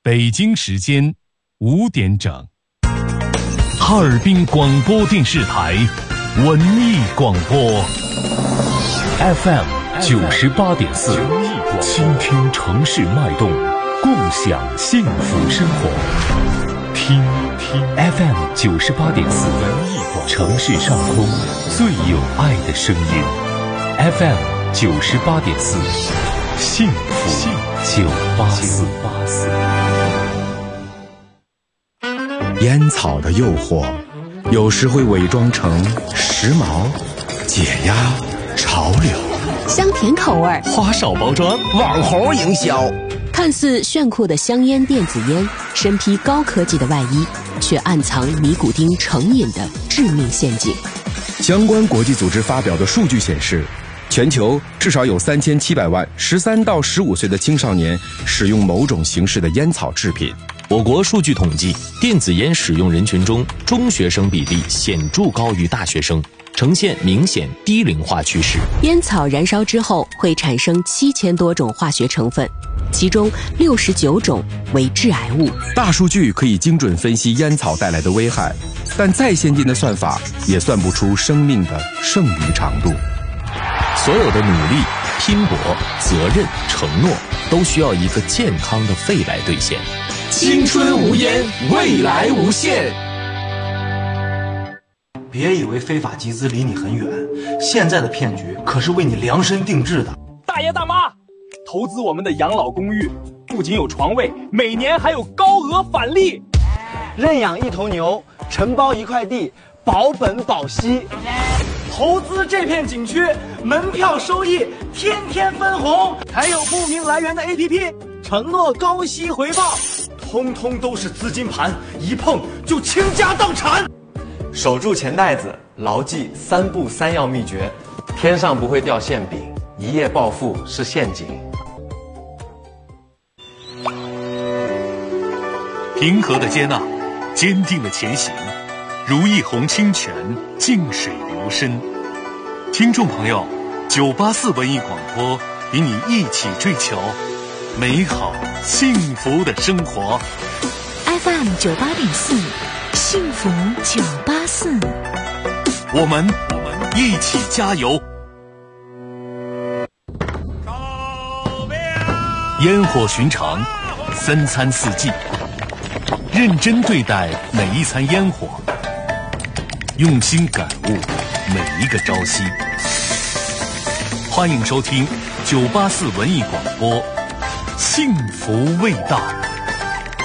北京时间5点整，哈尔滨广播电视台文艺广播 FM 98.4，倾听城市脉动，共享幸福生活。听 FM 98.4，城市上空最有爱的声音。FM 98.4，幸福984。 烟草的诱惑，有时会伪装成时髦、解压、潮流， 香甜口味， 花哨包装，网红营销。 看似炫酷的香烟电子烟，身披高科技的外衣，却暗藏尼古丁成瘾的致命陷阱。 相关国际组织发表的数据显示，全球至少有3700万13到15岁的青少年使用某种形式的烟草制品。 我国数据统计，电子烟使用人群中，中学生比例显著高于大学生，呈现明显低龄化趋势。 烟草燃烧之后会产生7000多种化学成分，其中69种为致癌物。 大数据可以精准分析烟草带来的危害，但再先进的算法也算不出生命的剩余长度。 所有的努力、拼搏、责任、承诺，都需要一个健康的肺来兑现。 青春无烟，未来无限。 别以为非法集资离你很远，现在的骗局可是为你量身定制的。 大爷大妈，投资我们的养老公寓，不仅有床位，每年还有高额返利。 认养1头牛，承包1块地，保本保息。 投资这片景区，门票收益天天分红，还有不明来源的 APP， 承诺高息回报，通通都是资金盘，一碰就倾家荡产。 守住钱袋子，牢记3不3要秘诀：天上不会掉馅饼，一夜暴富是陷阱。 平和的接纳，坚定的前行，如一泓清泉，静水流深。听众朋友，984文艺广播与你一起追求美好幸福的生活。 FM 98.4，幸福984， 我们一起加油。烟火寻常，3餐4季，认真对待每一餐烟火，用心感悟每一个朝夕。欢迎收听984文艺广播，幸福味道。